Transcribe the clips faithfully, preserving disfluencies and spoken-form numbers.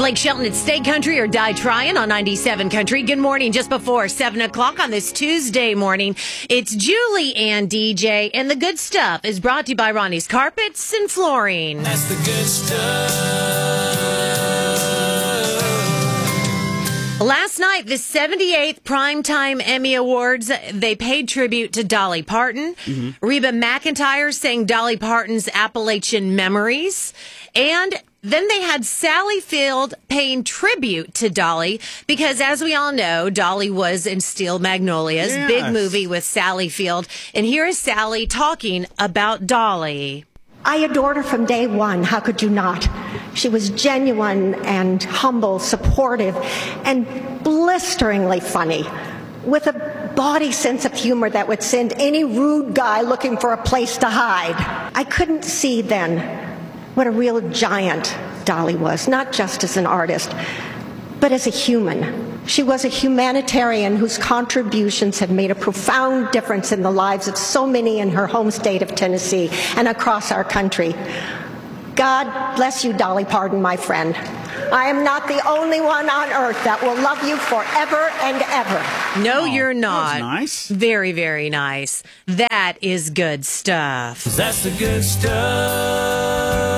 Blake Shelton at Stay Country or Die Tryin' on ninety-seven Country. Good morning. Just before seven o'clock on this Tuesday morning, it's Julie and D J, and the good stuff is brought to you by Ronnie's Carpets and Flooring. That's the good stuff. Last night, the seventy-eighth Primetime Emmy Awards, they paid tribute to Dolly Parton. Mm-hmm. Reba McEntire sang Dolly Parton's Appalachian Memories. And then they had Sally Field paying tribute to Dolly because, as we all know, Dolly was in Steel Magnolias, yes. big movie with Sally Field. And here is Sally talking about Dolly. I adored her from day one. How could you not? She was genuine and humble, supportive, and blisteringly funny, with a body sense of humor that would send any rude guy looking for a place to hide. I couldn't see then what a real giant Dolly was, not just as an artist, but as a human. She was a humanitarian whose contributions had made a profound difference in the lives of so many in her home state of Tennessee and across our country. God bless you, Dolly Parton, my friend. I am not the only one on earth that will love you forever and ever. No, Oh, you're not. That was nice. Very, very nice. That is good stuff. That's the good stuff.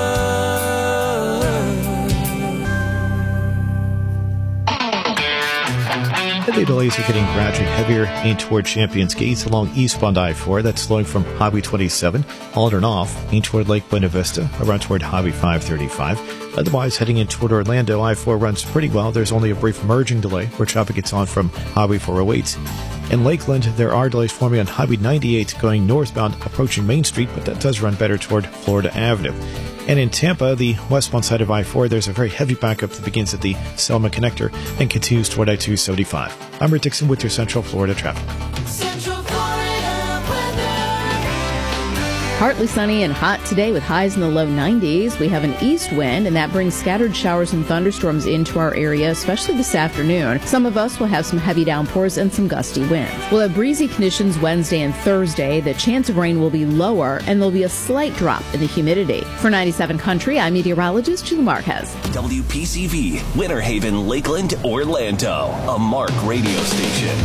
Heavy delays are getting gradually heavier in toward Champions Gates along eastbound I four. That's slowing from Highway twenty-seven, on and off, in toward Lake Buena Vista, around toward Highway five thirty-five. Otherwise, heading in toward Orlando, I four runs pretty well. There's only a brief merging delay where traffic gets on from Highway four oh eight. In Lakeland, there are delays forming on Highway ninety-eight going northbound approaching Main Street, but that does run better toward Florida Avenue. And in Tampa, the westbound side of I four, there's a very heavy backup that begins at the Selma Connector and continues toward I two seventy-five. I'm Rick Dixon with your Central Florida traffic. Central Florida weather. Partly sunny and hot today with highs in the low nineties. We have an east wind, and that brings scattered showers and thunderstorms into our area, especially this afternoon. Some of us will have some heavy downpours and some gusty winds. We'll have breezy conditions Wednesday and Thursday. The chance of rain will be lower, and there'll be a slight drop in the humidity. For ninety-seven Country, I'm meteorologist Julie Marquez. W P C V, Winter Haven, Lakeland, Orlando, a Mark radio station.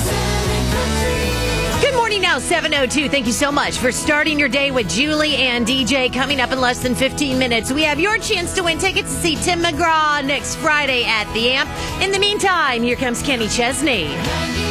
Good morning now, seven oh two. Thank you so much for starting your day with Julie and D J. Coming up in less than fifteen minutes, we have your chance to win tickets to see Tim McGraw next Friday at the Amp. In the meantime, here comes Kenny Chesney.